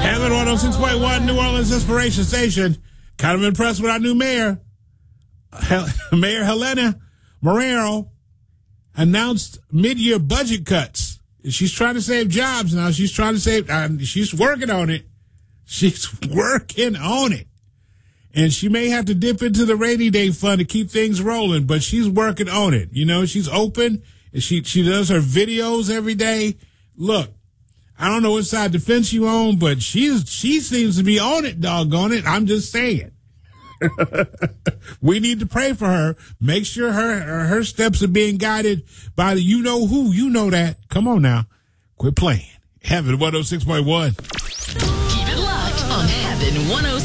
Heaven 106.1, New Orleans Inspiration Station. Kind of impressed with our new mayor. Mayor Helena Moreno announced mid-year budget cuts. She's trying to save jobs now. She's trying to save, she's working on it. She's working on it. And she may have to dip into the rainy day fund to keep things rolling, but she's working on it. You know, she's open. She does her videos every day. Look, I don't know what side of the fence you on, but she seems to be on it, doggone it. I'm just saying. We need to pray for her. Make sure her steps are being guided by the you know who. You know that. Come on now. Quit playing. Heaven 106.1. Keep it locked on Heaven 106.1.